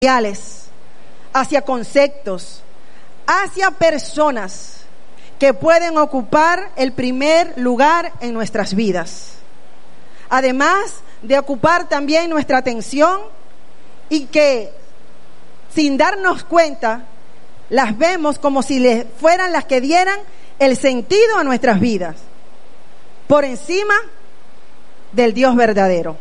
hacia conceptos, hacia personas que pueden ocupar el primer lugar en nuestras vidas. Además de ocupar también nuestra atención y que sin darnos cuenta las vemos como si fueran las que dieran el sentido a nuestras vidas, por encima del Dios verdadero.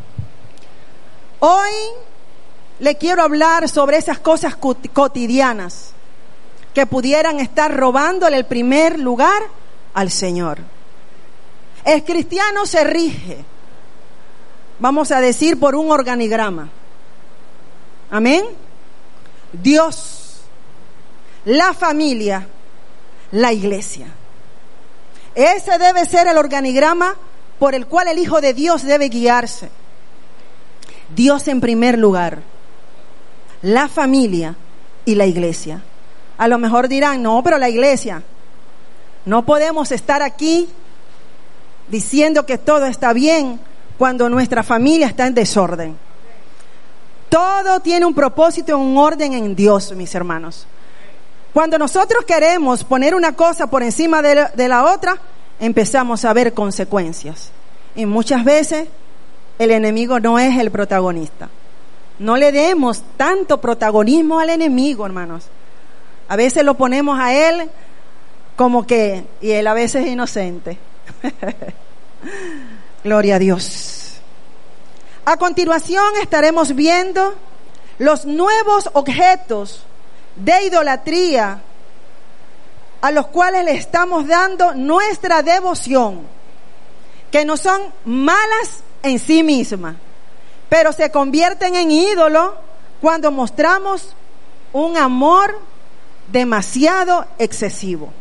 Hoy le quiero hablar sobre esas cosas cotidianas que pudieran estar robándole el primer lugar al Señor. El cristiano se rige, vamos a decir, por un organigrama. Amén. Dios, la familia, la iglesia. Ese debe ser el organigrama por el cual el Hijo de Dios debe guiarse. Dios en primer lugar, la familia y la iglesia. A lo mejor dirán, no, pero la iglesia. No podemos estar aquí diciendo que todo está bien cuando nuestra familia está en desorden. Todo tiene un propósito y un orden en Dios, mis hermanos. Cuando nosotros queremos poner una cosa por encima de la otra, empezamos a ver consecuencias. Y muchas veces el enemigo no es el protagonista. No le demos tanto protagonismo al enemigo, hermanos. A veces lo ponemos a él como que, y él a veces es inocente. Gloria a Dios. A continuación estaremos viendo los nuevos objetos de idolatría a los cuales le estamos dando nuestra devoción, que no son malas en sí mismas, pero se convierten en ídolo cuando mostramos un amor demasiado excesivo.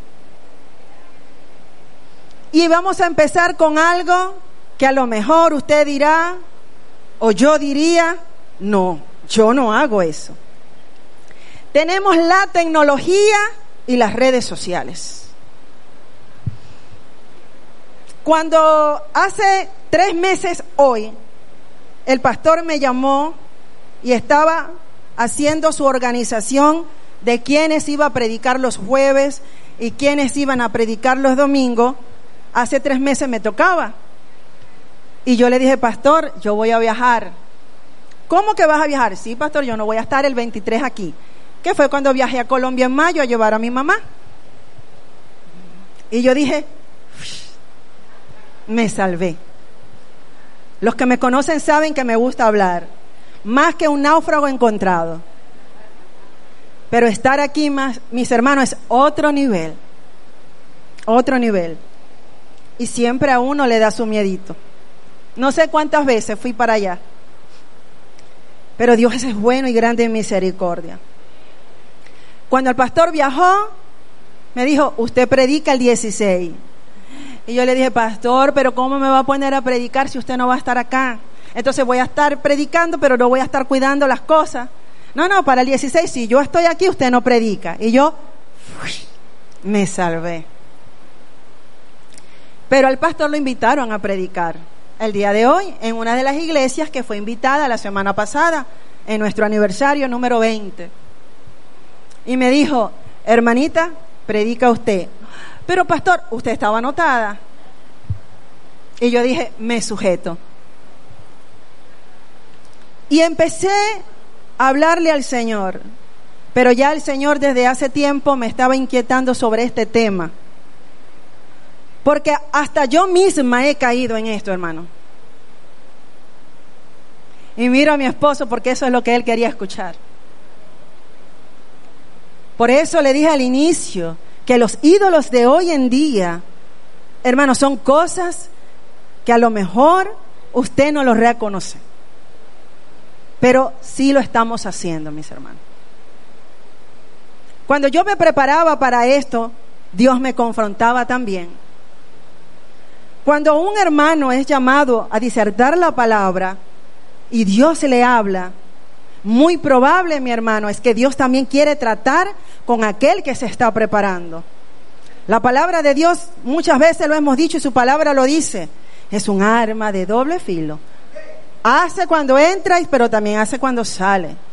Y vamos a empezar con algo que a lo mejor usted dirá, o yo diría, no, yo no hago eso. Tenemos la tecnología y las redes sociales. Cuando hace 3 meses hoy, el pastor me llamó y estaba haciendo su organización de quiénes iba a predicar los jueves y quiénes iban a predicar los domingos. Hace 3 meses me tocaba. Y yo le dije, pastor, yo voy a viajar. ¿Cómo que vas a viajar? Sí, pastor, yo no voy a estar el 23 aquí. Que fue cuando viajé a Colombia en mayo a llevar a mi mamá. Y yo dije, me salvé. Los que me conocen saben que me gusta hablar, más que un náufrago encontrado. Pero estar aquí, más, mis hermanos, es otro nivel. Otro nivel. Y siempre a uno le da su miedito. No sé cuántas veces fui para allá. Pero Dios es bueno y grande en misericordia. Cuando el pastor viajó, me dijo, usted predica el 16. Y yo le dije, pastor, pero ¿cómo me va a poner a predicar si usted no va a estar acá? Entonces voy a estar predicando, pero no voy a estar cuidando las cosas. No, para el 16, si yo estoy aquí, usted no predica. Y yo me salvé. Pero al pastor lo invitaron a predicar el día de hoy en una de las iglesias que fue invitada la semana pasada, en nuestro aniversario número 20. Y me dijo, hermanita, predica usted. Pero pastor, usted estaba anotada. Y yo dije, me sujeto. Y empecé a hablarle al Señor. Pero ya el Señor desde hace tiempo me estaba inquietando sobre este tema. Porque hasta yo misma he caído en esto, hermano. Y miro a mi esposo porque eso es lo que él quería escuchar. Por eso le dije al inicio que los ídolos de hoy en día, hermanos, son cosas que a lo mejor usted no los reconoce. Pero sí lo estamos haciendo, mis hermanos. Cuando yo me preparaba para esto, Dios me confrontaba también. Cuando un hermano es llamado a disertar la palabra y Dios le habla, muy probable, mi hermano, es que Dios también quiere tratar con aquel que se está preparando. La palabra de Dios, muchas veces lo hemos dicho y su palabra lo dice, es un arma de doble filo. Hace cuando entra, pero también hace cuando sale.